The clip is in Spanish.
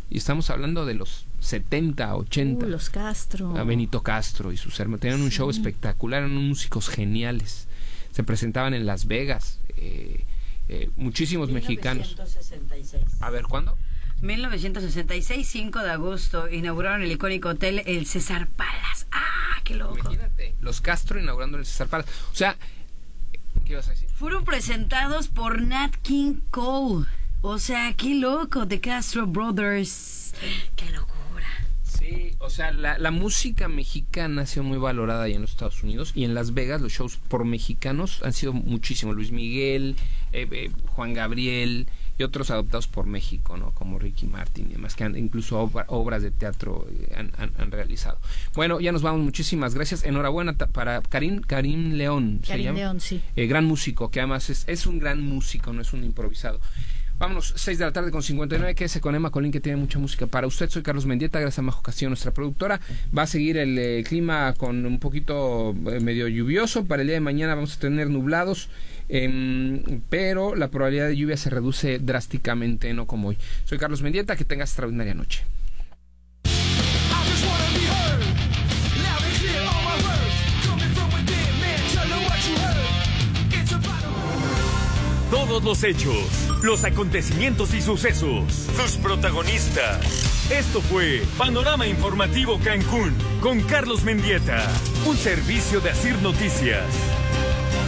Y estamos hablando de los 70, 80. Los Castro. A Benito Castro y sus hermanos. Tenían un show espectacular, eran músicos geniales. Se presentaban en Las Vegas. Muchísimos 1966. mexicanos. A ver, ¿cuándo? 1966, 5 de agosto, inauguraron el icónico hotel El César Palace. ¡Ah, qué loco! Imagínate, los Castro inaugurando el César Palace. O sea, ¿qué ibas a decir? Fueron presentados por Nat King Cole. O sea, qué loco, The Castro Brothers. ¡Qué locura! Sí, o sea, la música mexicana ha sido muy valorada ahí en los Estados Unidos, y en Las Vegas los shows por mexicanos han sido muchísimos. Luis Miguel, Juan Gabriel y otros adoptados por México, ¿no? Como Ricky Martin y demás, que incluso obras de teatro han realizado. Bueno, ya nos vamos, muchísimas gracias. Enhorabuena para Karim León. Karim León, sí. Gran músico, que además es un gran músico, no es un improvisado. Vámonos, 6:59, quédese con Emma Colín, que tiene mucha música para usted. Soy Carlos Mendieta, gracias a Majo Castillo, nuestra productora. Va a seguir el clima con un poquito medio lluvioso. Para el día de mañana vamos a tener nublados, pero la probabilidad de lluvia se reduce drásticamente, no como hoy. Soy Carlos Mendieta, que tengas extraordinaria noche. Todos los hechos, los acontecimientos y sucesos, sus protagonistas. Esto fue Panorama Informativo Cancún con Carlos Mendieta, un servicio de Asir Noticias.